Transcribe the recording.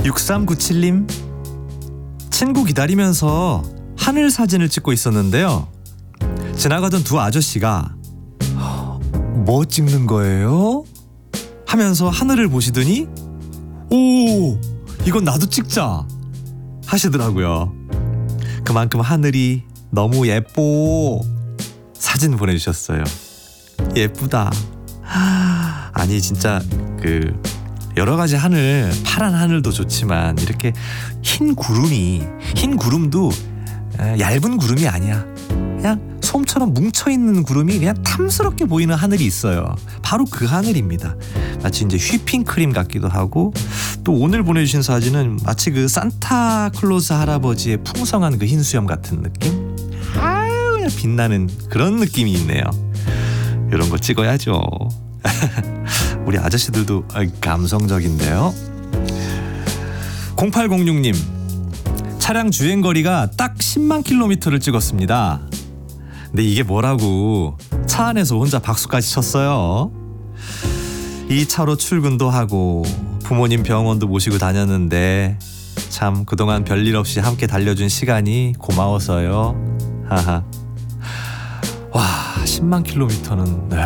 6397님, 친구 기다리면서 하늘 사진을 찍고 있었는데요. 지나가던 두 아저씨가 뭐 찍는 거예요? 하면서 하늘을 보시더니 오, 이건 나도 찍자 하시더라고요. 그만큼 하늘이 너무 예뻐 사진 보내주셨어요. 예쁘다. 아니 진짜 여러 가지 하늘, 파란 하늘도 좋지만 이렇게 흰 구름도 얇은 구름이 아니야. 그냥 솜처럼 뭉쳐있는 구름이 그냥 탐스럽게 보이는 하늘이 있어요. 바로 그 하늘입니다. 마치 이제 휘핑크림 같기도 하고, 또 오늘 보내주신 사진은 마치 그 산타클로스 할아버지의 풍성한 그 흰수염 같은 느낌? 아유, 그냥 빛나는 그런 느낌이 있네요. 이런 거 찍어야죠. 우리 아저씨들도 감성적인데요. 0806님, 차량 주행거리가 딱 10만 킬로미터를 찍었습니다. 근데 이게 뭐라고 차 안에서 혼자 박수까지 쳤어요. 이 차로 출근도 하고 부모님 병원도 모시고 다녔는데 참 그동안 별일 없이 함께 달려준 시간이 고마워서요. 하하. 와, 10만 킬로미터는